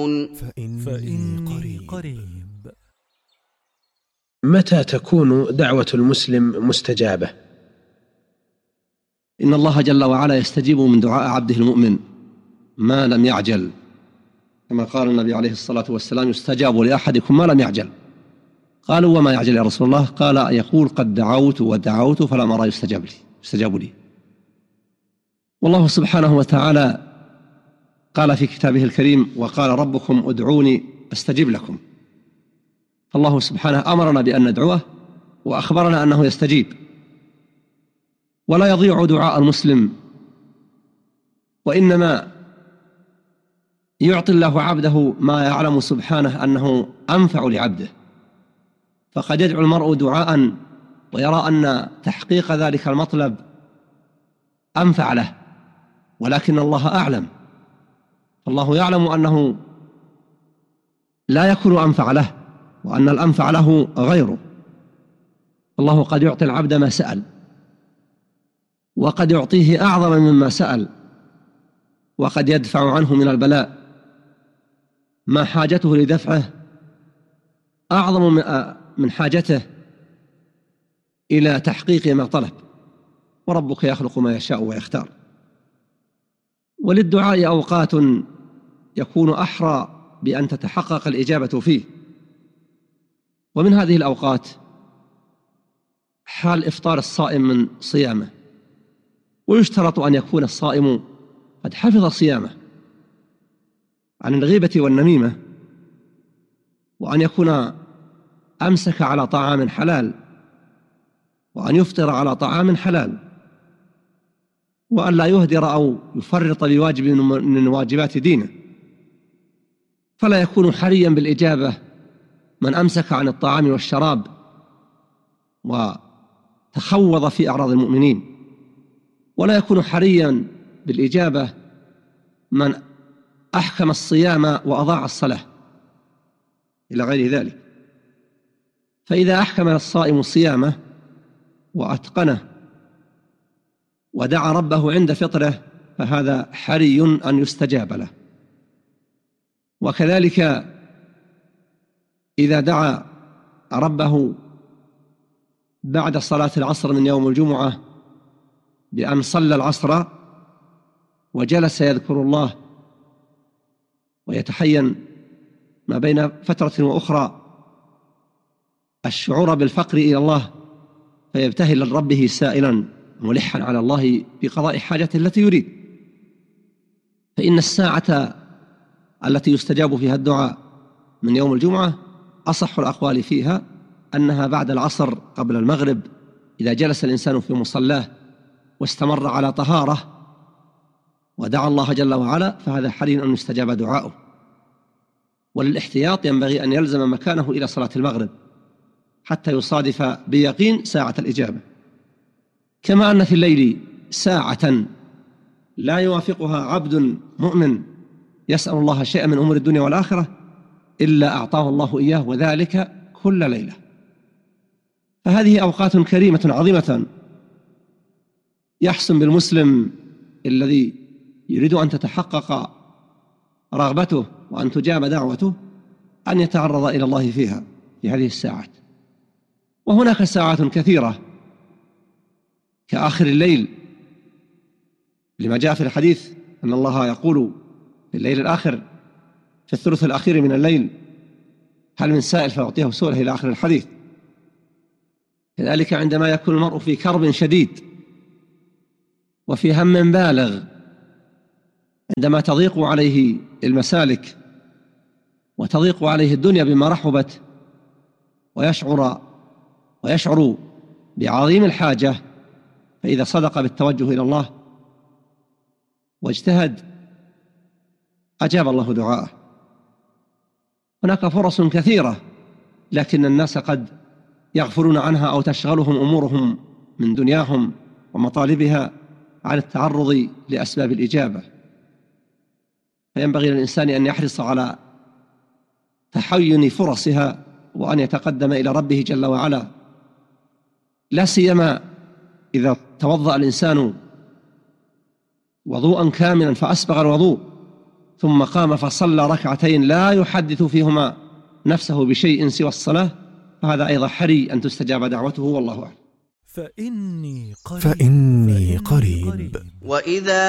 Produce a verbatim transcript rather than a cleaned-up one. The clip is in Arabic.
فإني, فإني قريب. متى تكون دعوة المسلم مستجابة؟ إن الله جل وعلا يستجيب من دعاء عبده المؤمن ما لم يعجل، كما قال النبي عليه الصلاة والسلام: يستجاب لأحدكم ما لم يعجل. قالوا: وما يعجل يا رسول الله؟ قال: يقول: قد دعوت ودعوت فلم أرى يستجاب لي يستجاب لي. والله سبحانه وتعالى قال في كتابه الكريم: وقال ربكم ادعوني أستجب لكم. فالله سبحانه أمرنا بأن ندعوه وأخبرنا أنه يستجيب، ولا يضيع دعاء المسلم، وإنما يعطي الله عبده ما يعلم سبحانه أنه أنفع لعبده. فقد يدعو المرء دعاء ويرى أن تحقيق ذلك المطلب أنفع له، ولكن الله أعلم. الله يعلم أنه لا يكون أنفع له، وأن الأنفع له غيره. الله قد يعطي العبد ما سأل، وقد يعطيه أعظم مما سأل، وقد يدفع عنه من البلاء ما حاجته لدفعه أعظم من حاجته إلى تحقيق ما طلب. وربك يخلق ما يشاء ويختار. وللدعاء أوقات يكون أحرى بأن تتحقق الإجابة فيه، ومن هذه الأوقات حال إفطار الصائم من صيامه. ويشترط أن يكون الصائم قد حفظ صيامه عن الغيبة والنميمة، وأن يكون أمسك على طعام حلال، وأن يفطر على طعام حلال، وأن لا يهدر أو يفرط بواجب من واجبات دينه. فلا يكون حريا بالإجابة من أمسك عن الطعام والشراب وتخوض في أعراض المؤمنين، ولا يكون حريا بالإجابة من أحكم الصيام وأضاع الصلاة إلى غير ذلك. فإذا أحكم الصائم صيامه وأتقنه ودعا ربه عند فطره فهذا حري أن يستجاب له. وكذلك إذا دعا ربه بعد صلاة العصر من يوم الجمعة بأن صلى العصر وجلس يذكر الله ويتحين ما بين فترة وأخرى الشعور بالفقر إلى الله، فيبتهل لربه سائلا ملحا على الله بقضاء حاجته التي يريد. فإن الساعة التي يستجاب فيها الدعاء من يوم الجمعة أصح الأقوال فيها أنها بعد العصر قبل المغرب، إذا جلس الإنسان في مصلاه واستمر على طهارة ودعا الله جل وعلا فهذا حري أن يستجاب دعاؤه. وللاحتياط ينبغي أن يلزم مكانه إلى صلاة المغرب حتى يصادف بيقين ساعة الإجابة. كما أن في الليل ساعة لا يوافقها عبد مؤمن يسأل الله شيئا من أمور الدنيا والآخرة إلا أعطاه الله إياه، وذلك كل ليلة. فهذه أوقات كريمة عظيمة يحسن بالمسلم الذي يريد أن تتحقق رغبته وأن تجاب دعوته أن يتعرض إلى الله فيها في هذه الساعات. وهناك ساعات كثيرة كآخر الليل، لما جاء في الحديث أن الله يقول في الليل الآخر في الثلث الأخير من الليل: هل من سائل فأعطيه سؤله، إلى آخر الحديث. كذلك عندما يكون المرء في كرب شديد وفي هم بالغ، عندما تضيق عليه المسالك وتضيق عليه الدنيا بما رحبت ويشعر ويشعر بعظيم الحاجة، فإذا صدق بالتوجه إلى الله واجتهد أجاب الله دعاءه. هناك فرص كثيرة لكن الناس قد يغفلون عنها أو تشغلهم أمورهم من دنياهم ومطالبها عن التعرض لأسباب الإجابة. فينبغي للإنسان أن يحرص على تحين فرصها وأن يتقدم إلى ربه جل وعلا، لا سيما إذا توضأ الإنسان وضوءا كاملا فأسبغ الوضوء ثم قام فصلى ركعتين لا يحدث فيهما نفسه بشيء سوى الصلاة، فهذا أيضا حري أن تستجاب دعوته، والله أعلم. فإني قريب, فإني قريب. وإذا